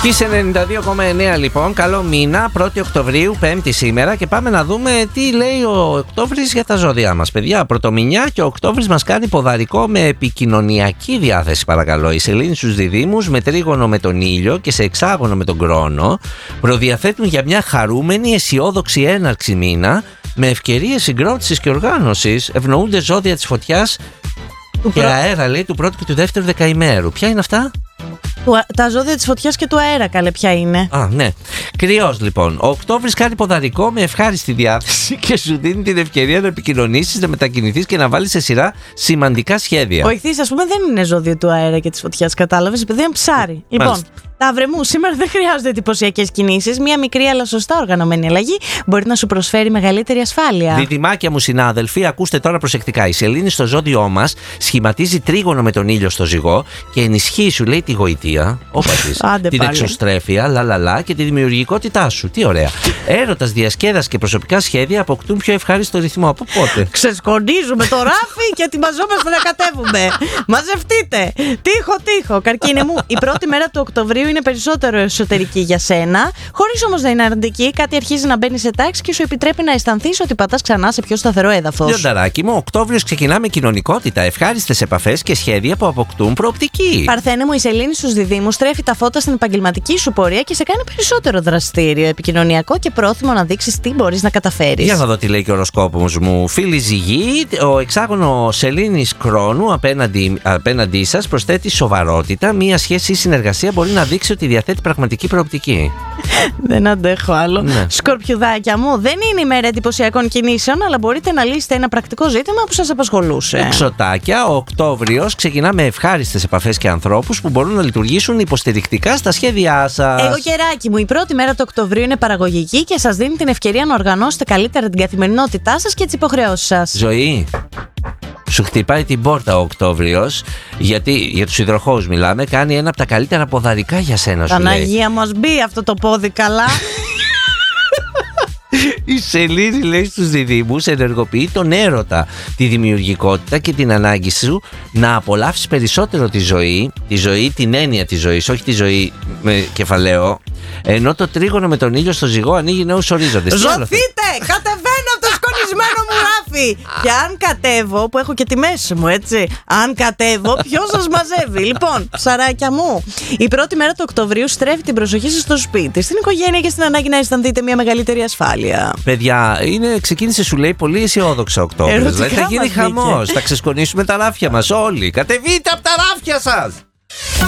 Kiss 92,9 λοιπόν. Καλό μήνα, 1η Οκτωβρίου, 5η σήμερα. Και πάμε να δούμε τι λέει ο Οκτώβρης για τα ζώδιά μας. Παιδιά, πρωτομηνιά και ο Οκτώβρης μας κάνει ποδαρικό με επικοινωνιακή διάθεση, παρακαλώ. Η σελήνη στους διδύμους με τρίγωνο με τον ήλιο και σε εξάγωνο με τον Κρόνο προδιαθέτουν για μια χαρούμενη, αισιόδοξη έναρξη μήνα με ευκαιρίες συγκρότησης και οργάνωσης. Ευνοούνται ζώδια της φωτιάς και αέρα, λέει, του πρώτου και του δεύτερου δεκαημέρου. Ποια είναι αυτά? Τα ζώδια της φωτιάς και του αέρα, καλέ, ποια είναι? Α, ναι. Κρυός, λοιπόν. Ο Οκτώβρης κάνει ποδαρικό με ευχάριστη διάθεση και σου δίνει την ευκαιρία να επικοινωνήσεις, να μετακινηθείς και να βάλεις σε σειρά σημαντικά σχέδια. Ο Ιχθύς, ας πούμε, δεν είναι ζώδιο του αέρα και της φωτιάς, κατάλαβες, επειδή είναι ψάρι. Λοιπόν, Ταύρε μου, σήμερα δεν χρειάζονται εντυπωσιακές κινήσεις. Μία μικρή αλλά σωστά οργανωμένη αλλαγή μπορεί να σου προσφέρει μεγαλύτερη ασφάλεια. Διδυμάκια μου, συνάδελφοι, ακούστε τώρα προσεκτικά. Η σελήνη στο ζώδιό μας σχηματίζει τρίγωνο με τον ήλιο στο ζυγό και ενισχύει, σου λέει, τη γοητεία, την εξωστρέφεια, λαλαλά και τη δημιουργικότητά σου. Τι ωραία. Έρωτας, διασκέδαση και προσωπικά σχέδια αποκτούν πιο ευχάριστο ρυθμό. Από πότε? Ξεσκονίζουμε το ράφι και ετοιμαζόμαστε να κατέβουμε. Μαζευτείτε. Τύχο. Καρκίνε μου, η πρώτη μέρα του Οκτωβρίου είναι περισσότερο εσωτερική για σένα, χωρίς όμως να είναι αρνητική. Κάτι αρχίζει να μπαίνει σε τάξη και σου επιτρέπει να αισθανθείς ότι πατάς ξανά σε πιο σταθερό έδαφος. Λιονταράκι μου, Οκτώβριος ξεκινά με κοινωνικότητα, ευχάριστες επαφές και σχέδια που αποκτούν προοπτική. Παρθένε μου, η σελήνη στους διδύμους στρέφει τα φώτα στην επαγγελματική σου πορεία και σε κάνει περισσότερο δραστήριο, επικοινωνιακό και πρόθυμο να δείξεις τι μπορείς να καταφέρεις. Για να δω τι λέει και ο οροσκόπος μου. Φίλοι ζυγοί, ο εξάγωνο σελήνης Κρόνου απέναντί σας προσθέτει σοβαρότητα. Μία σχέση ή συνεργασία μπορεί να δείξει ότι διαθέτει πραγματική προοπτική. Δεν αντέχω άλλο. Ναι. Σκορπιουδάκια μου, δεν είναι η μέρα εντυπωσιακών κινήσεων, αλλά μπορείτε να λύσετε ένα πρακτικό ζήτημα που σας απασχολούσε. Εξωτάκια, ο Οκτώβριος ξεκινά με ευχάριστες επαφές και ανθρώπους που μπορούν να λειτουργήσουν υποστηρικτικά στα σχέδιά σας. Εγώ, κεράκι μου, η πρώτη μέρα του Οκτωβρίου είναι παραγωγική και σας δίνει την ευκαιρία να οργανώσετε καλύτερα την καθημερινότητά σας και τις υποχρεώσεις σας. Ζωή. Σου χτυπάει την πόρτα ο Οκτώβριος, γιατί για τους υδροχόους μιλάμε, κάνει ένα από τα καλύτερα ποδαρικά για σένα, σου λέει. Παναγία μας μπει αυτό το πόδι καλά. Η σελήνη, λέει, στους διδύμους ενεργοποιεί τον έρωτα, τη δημιουργικότητα και την ανάγκη σου να απολαύσεις περισσότερο τη ζωή, την έννοια της ζωής, όχι τη ζωή με κεφαλαίο, ενώ το τρίγωνο με τον ήλιο στο ζυγό ανοίγει νέους ορίζοντες. Ζωθείτε! Κατεβαίνω από το σκονισμένο μου ράφι! Και αν κατέβω, που έχω και τη μέση μου, έτσι, αν κατέβω, ποιος σας μαζεύει? Λοιπόν, ψαράκια μου, η πρώτη μέρα του Οκτωβρίου στρέφει την προσοχή σας στο σπίτι, στην οικογένεια και στην ανάγκη να αισθανθείτε μια μεγαλύτερη ασφάλεια. Παιδιά, ξεκίνησε, σου λέει, πολύ αισιόδοξα Οκτώβριος. Δηλαδή θα γίνει χαμός. Θα ξεσκονίσουμε τα ράφια μας όλοι. Κατεβείτε από τα ράφια σας!